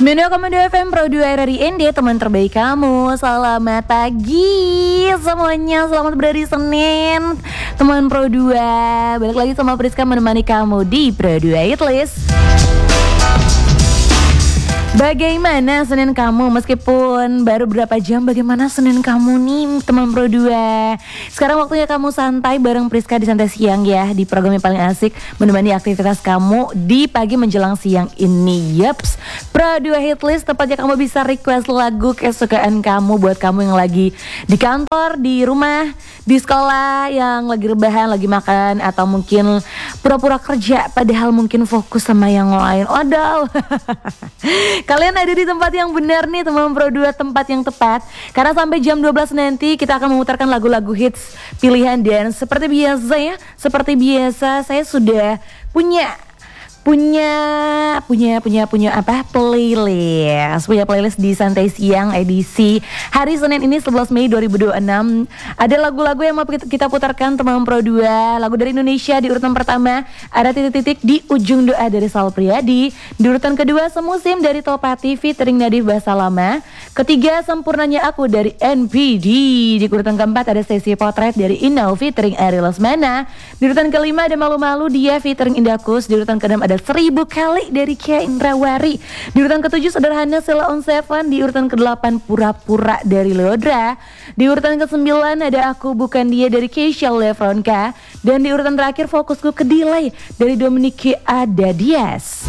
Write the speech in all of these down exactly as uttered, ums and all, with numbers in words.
sembilan puluh dua koma dua F M Pro dua R R I N D, teman terbaik kamu. Selamat pagi semuanya, selamat berhari Senin teman Pro dua. Balik lagi sama Priska menemani kamu di Pro dua Hitlist. Bagaimana Senin kamu? Meskipun baru berapa jam, bagaimana Senin kamu nih teman Pro dua? Sekarang waktunya kamu santai bareng Priska di Santai Siang ya, di program yang paling asik menemani aktivitas kamu di pagi menjelang siang ini. Yups, Pro dua Hitlist, tempatnya kamu bisa request lagu kesukaan kamu buat kamu yang lagi di kantor, di rumah, di sekolah, yang lagi rebahan, lagi makan, atau mungkin pura-pura kerja padahal mungkin fokus sama yang lain. Waduh. Kalian ada di tempat yang benar nih teman Pro dua, tempat yang tepat. Karena sampai jam dua belas nanti kita akan memutarkan lagu-lagu hits pilihan. Dan seperti biasa ya, seperti biasa saya sudah punya punya punya punya punya apa playlist punya playlist di Santai Siang edisi hari Senin ini sebelas Mei dua ribu dua puluh enam. Ada lagu-lagu yang mau kita putarkan teman Pro dua. Lagu dari Indonesia di urutan pertama ada Titik-Titik di Ujung Doa dari Sal Priadi. Di urutan kedua Semusim dari Topati featuring Nadif Basalama. Ketiga Sempurnanya Aku dari N P D. Di urutan keempat ada Sesi Potret dari Inau featuring Ari Lesmana. Di urutan kelima ada Malu-Malu Dia featuring Indakus. Di urutan keenam ada Seribu Kali dari Kia Indrawari. Di urutan ketujuh Sederhana Sheila on Seven. Di urutan kedelapan Pura-Pura dari Leodra. Di urutan kesembilan ada Aku Bukan Dia dari Keisha Lefronka. Dan di urutan terakhir Fokusku ke Delay dari Dominique Adadias.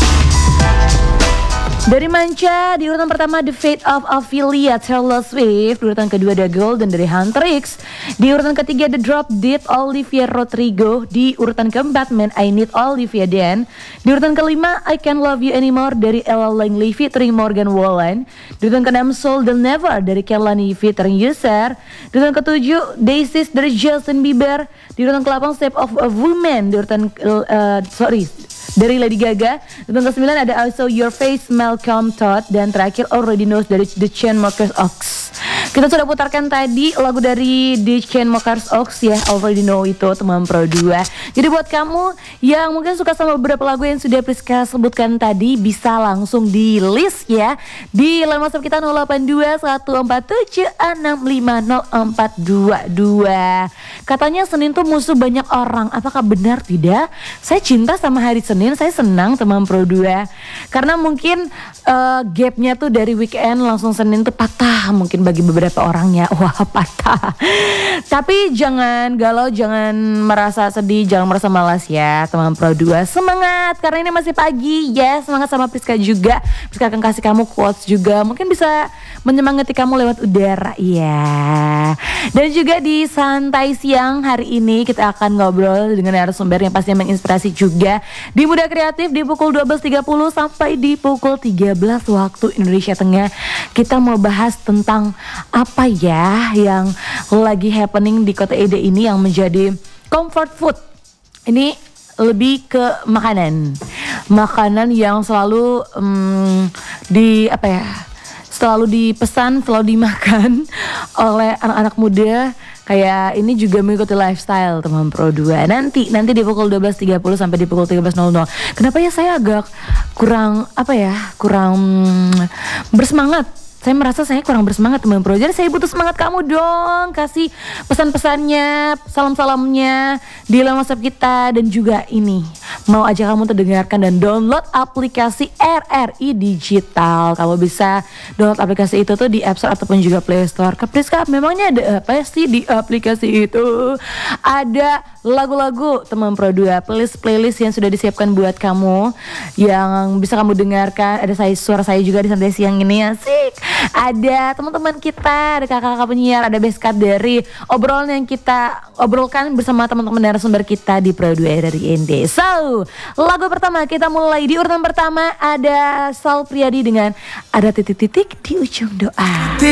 Dari Manca, di urutan pertama The Fate of Ophelia Taylor Swift. Di urutan kedua The Golden dari Hunter X. Di urutan ketiga The Drop Dead Olivia Rodrigo. Di urutan keempat Man I Need Olivia Dan. Di urutan kelima I Can't Love You Anymore dari Ella Langley featuring Morgan Wallen. Di urutan keenam Soul the Never dari Kehlani featuring User. Di urutan ketujuh Daisies dari Justin Bieber. Di urutan kedelapan Shape of a Woman. Di urutan uh, sorry dari Lady Gaga. Di urutan kesembilan ada I Saw Your Face Malcolm Todd. Dan terakhir Already Knows dari The Chainsmokers Ox. Kita sudah putarkan tadi lagu dari The Chainsmokers Ox ya, Already Know itu teman Pro dua. Jadi buat kamu yang mungkin suka sama beberapa lagu yang sudah Priska sebutkan tadi, bisa langsung di list ya di line WhatsApp kita nol delapan dua satu empat tujuh enam lima nol empat dua dua. Katanya Senin tuh musuh banyak orang. Apakah benar? Tidak. Saya cinta sama hari Senin, saya senang teman Pro dua. Karena mungkin uh, gapnya tuh dari weekend langsung Senin tuh patah mungkin bagi beberapa orang ya. Wah, patah. Tapi jangan galau, jangan merasa sedih, jangan merasa malas ya teman Pro dua. Semangat karena ini masih pagi ya. Semangat sama Priska juga. Priska akan kasih kamu quotes juga. Mungkin bisa menyemangati kamu lewat udara ya. Dan juga di Santai Siang hari ini kita akan ngobrol dengan narasumber yang pastinya menginspirasi juga. Di Muda Kreatif di pukul dua belas tiga puluh sampai di pukul tiga belas waktu Indonesia Tengah. Kita mau bahas tentang apa ya yang lagi happening di kota Ede ini yang menjadi comfort food. Ini lebih ke makanan. Makanan yang selalu um, di apa ya? Selalu dipesan, selalu dimakan oleh anak-anak muda. Kayak ini juga mengikuti lifestyle teman Pro dua. Nanti nanti di pukul dua belas tiga puluh sampai di pukul tiga belas nol nol. Kenapa ya saya agak kurang apa ya? Kurang bersemangat. Saya merasa saya kurang bersemangat teman Pro. Jadi saya butuh semangat kamu dong. Kasih pesan-pesannya, salam-salamnya di line WhatsApp kita. Dan juga ini mau ajak kamu terdengarkan dan download aplikasi R R I Digital. Kamu bisa download aplikasi itu tuh di App Store ataupun juga Play Store. Priska, memangnya ada apa sih di aplikasi itu? Ada lagu-lagu teman Pro dua, playlist-playlist yang sudah disiapkan buat kamu yang bisa kamu dengarkan. Ada saya, suara saya juga di Santai Siang ini, asik. Ada teman-teman kita, ada kakak-kakak penyiar, ada beskap dari obrolan yang kita obrolkan bersama teman-teman narasumber kita di Pro dua R R I N D. So, lagu pertama kita mulai di urutan pertama ada Sal Priadi dengan Ada Titik-Titik di Ujung Doa.